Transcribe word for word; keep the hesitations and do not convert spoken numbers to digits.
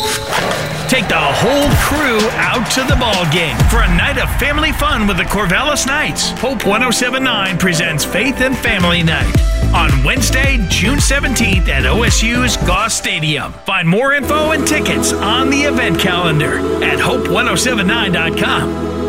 Take the whole crew out to the ball game for a night of family fun with the Corvallis Knights. Hope one oh seven point nine presents Faith and Family Night on Wednesday, June seventeenth at O S U's Goss Stadium. Find more info and tickets on the event calendar at hope ten seventy-nine dot com.